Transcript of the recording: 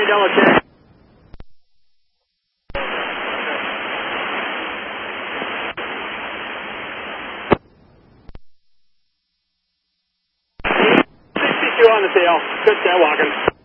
double check. On the tail. Good set walking.